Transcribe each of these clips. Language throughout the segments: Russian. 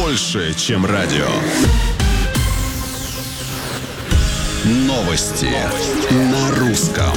больше, чем радио. Новости на русском.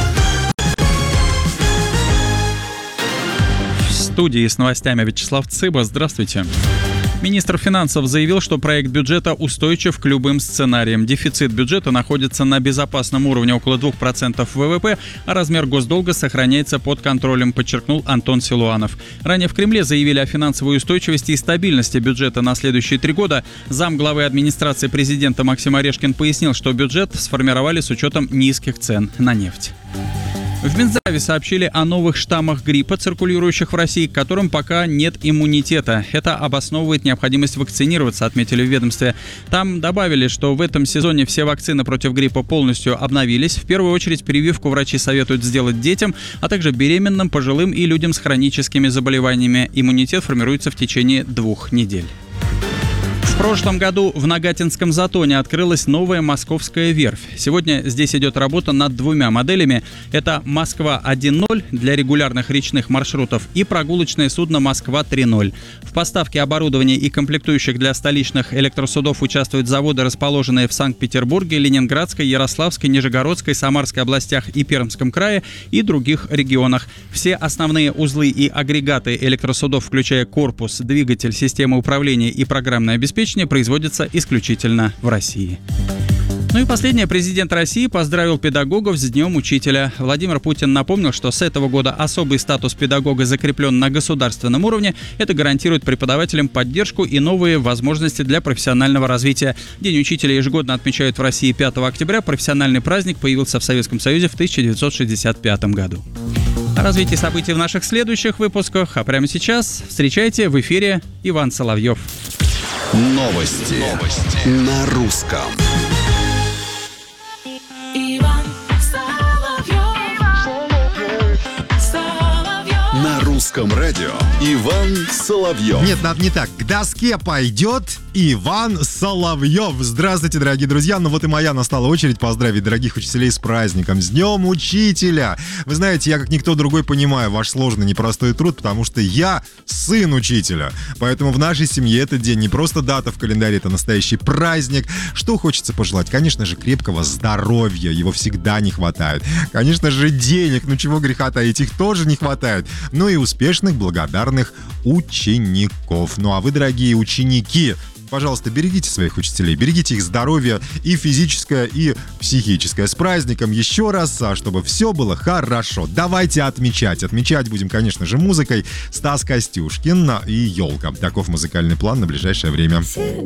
В студии с новостями Вячеслав Цыба. Здравствуйте. Министр финансов заявил, что проект бюджета устойчив к любым сценариям. Дефицит бюджета находится на безопасном уровне около 2% ВВП, а размер госдолга сохраняется под контролем, подчеркнул Антон Силуанов. Ранее в Кремле заявили о финансовой устойчивости и стабильности бюджета на следующие 3 года. Замглавы администрации президента Максим Орешкин пояснил, что бюджет сформировали с учетом низких цен на нефть. В Минздраве сообщили о новых штаммах гриппа, циркулирующих в России, к которым пока нет иммунитета. Это обосновывает необходимость вакцинироваться, отметили в ведомстве. Там добавили, что в этом сезоне все вакцины против гриппа полностью обновились. В первую очередь прививку врачи советуют сделать детям, а также беременным, пожилым и людям с хроническими заболеваниями. Иммунитет формируется в течение 2 недель. В прошлом году в Нагатинском затоне открылась новая московская верфь. Сегодня здесь идет работа над 2 моделями. Это «Москва-1.0» для регулярных речных маршрутов и прогулочное судно «Москва-3.0». В поставке оборудования и комплектующих для столичных электросудов участвуют заводы, расположенные в Санкт-Петербурге, Ленинградской, Ярославской, Нижегородской, Самарской областях и Пермском крае и других регионах. Все основные узлы и агрегаты электросудов, включая корпус, двигатель, систему управления и программное обеспечение, производится исключительно в России. Ну и последнее. Президент России поздравил педагогов с Днем Учителя. Владимир Путин напомнил, что с этого года особый статус педагога закреплен на государственном уровне. Это гарантирует преподавателям поддержку и новые возможности для профессионального развития. День Учителя ежегодно отмечают в России 5 октября. Профессиональный праздник появился в Советском Союзе в 1965 году. О развитии событий в наших следующих выпусках. А прямо сейчас встречайте в эфире Иван Соловьев. Новости на русском. На русском радио Иван Соловьев. Нет, надо не так. К доске пойдет Иван Соловьев. Здравствуйте, дорогие друзья. Ну вот и моя настала очередь поздравить дорогих учителей с праздником, с Днем Учителя. Вы знаете, я как никто другой понимаю ваш сложный, непростой труд, потому что я сын учителя. Поэтому в нашей семье этот день не просто дата в календаре, это настоящий праздник. Что хочется пожелать? Конечно же, крепкого здоровья. Его всегда не хватает. Конечно же, денег. Ну чего греха таить, их тоже не хватает. Ну и успешных, благодарных учеников. Ну а вы, дорогие ученики, пожалуйста, берегите своих учителей, берегите их здоровье и физическое, и психическое. С праздником еще раз, чтобы все было хорошо. Давайте отмечать. Отмечать будем, конечно же, музыкой. Стас Костюшкин и «Елка». Таков музыкальный план на ближайшее время.